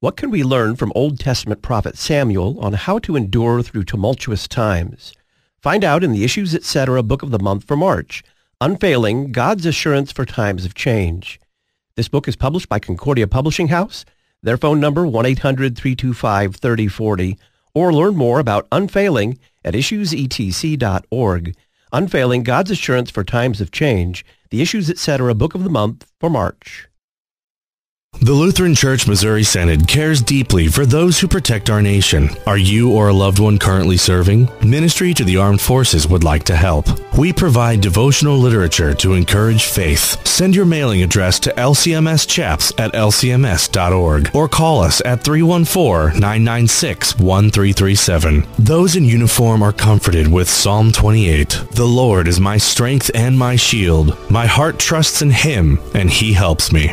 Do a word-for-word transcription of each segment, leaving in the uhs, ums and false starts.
What can we learn from Old Testament prophet Samuel on how to endure through tumultuous times? Find out in the Issues Etc. Book of the Month for March, Unfailing, God's Assurance for Times of Change. This book is published by Concordia Publishing House. Their phone number, one eight hundred, three two five, three oh four oh, or learn more about Unfailing at issues e t c dot org. Unfailing, God's Assurance for Times of Change, the Issues Etc. Book of the Month for March. The Lutheran Church Missouri Synod cares deeply for those who protect our nation. Are you or a loved one currently serving? Ministry to the Armed Forces would like to help. We provide devotional literature to encourage faith. Send your mailing address to L C M S chaps at L C M S dot org or call us at three one four, nine nine six, one three three seven. Those in uniform are comforted with Psalm twenty-eight. The Lord is my strength and my shield. My heart trusts in Him, and He helps me.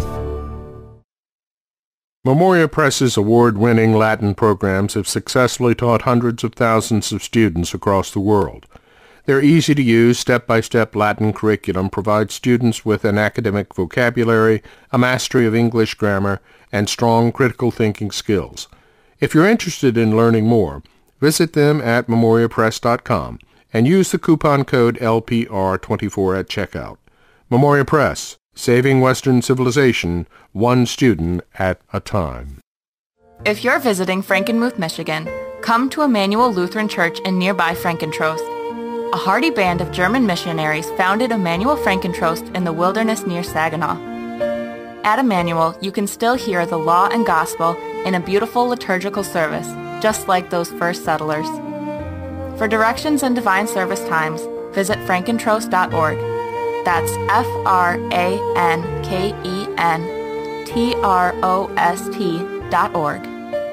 Memoria Press's award-winning Latin programs have successfully taught hundreds of thousands of students across the world. Their easy-to-use, step-by-step Latin curriculum provides students with an academic vocabulary, a mastery of English grammar, and strong critical thinking skills. If you're interested in learning more, visit them at memoria press dot com and use the coupon code L P R twenty-four at checkout. Memoria Press, saving Western civilization, one student at a time. If you're visiting Frankenmuth, Michigan, come to Emmanuel Lutheran Church in nearby Frankentrost. A hardy band of German missionaries founded Emmanuel Frankentrost in the wilderness near Saginaw. At Emmanuel, you can still hear the law and gospel in a beautiful liturgical service, just like those first settlers. For directions and divine service times, visit frankentrost dot org. That's F R A N K E N T R O S T dot org.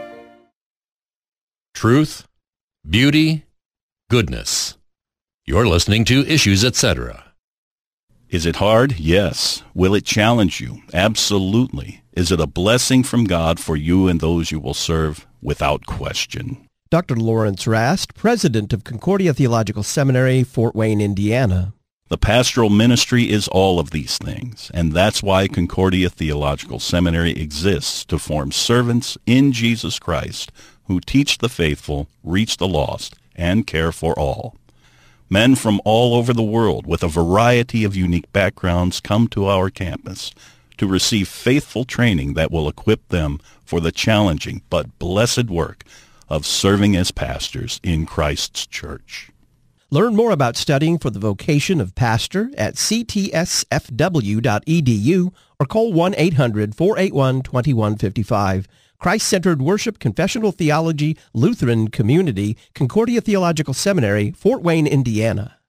Truth, beauty, goodness. You're listening to Issues Etc. Is it hard? Yes. Will it challenge you? Absolutely. Is it a blessing from God for you and those you will serve? Without question. Doctor Lawrence Rast, president of Concordia Theological Seminary, Fort Wayne, Indiana. The pastoral ministry is all of these things, and that's why Concordia Theological Seminary exists, to form servants in Jesus Christ who teach the faithful, reach the lost, and care for all. Men from all over the world with a variety of unique backgrounds come to our campus to receive faithful training that will equip them for the challenging but blessed work of serving as pastors in Christ's church. Learn more about studying for the vocation of pastor at c t s f w dot e d u or call one eight hundred, four eight one, two one five five. Christ-Centered Worship, Confessional Theology, Lutheran Community, Concordia Theological Seminary, Fort Wayne, Indiana.